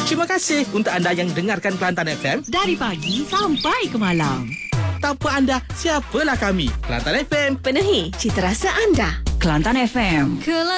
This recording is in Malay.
Terima kasih untuk anda yang dengarkan Kelantan FM dari pagi sampai ke malam. Tanpa anda, siapalah kami? Kelantan FM. Penuhi cita rasa anda. Kelantan FM.